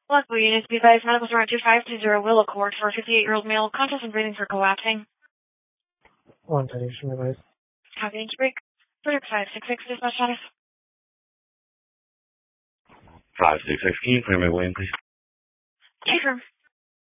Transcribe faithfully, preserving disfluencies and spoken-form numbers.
Lockwood units, be advised, medical zero two five two zero Willow Court for a fifty-eight-year-old male, conscious and breathing for collapsing. One tension device. Copy, inch break. Verdict five six six, dispatch status. five six six, can you clear my way in, please? Confirm.